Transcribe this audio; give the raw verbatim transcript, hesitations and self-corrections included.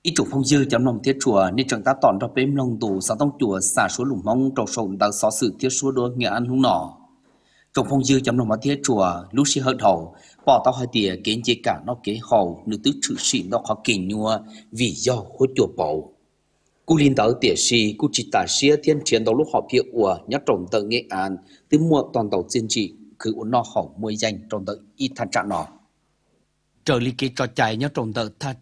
ít chủ phong dư chấm lòng thiết chùa nên chẳng ta tòn ra bếm lòng tù sao tông chùa xả số lủng mong trầu sồn đang xó sự thiết số đua nghệ ăn hung nọ trong phong dư chấm lòng mà thiết chùa lúc xí hận hậu bỏ tao hai tỉa kiến chế cả nó kế hậu nữ tứ trừ xịn nó khó kinh nhua vì do hốt chùa bầu cú linh đạo tỉa xì cú chỉ tả xía thiên chiến đấu lúc họ phía ủa nhắc trồng tờ nghệ an từ mua toàn tàu chiến trị cứ uốn nó hậu môi danh trong tờ ít than trạng nọ trở lý kế trò chạy nhớ trồng tờ tha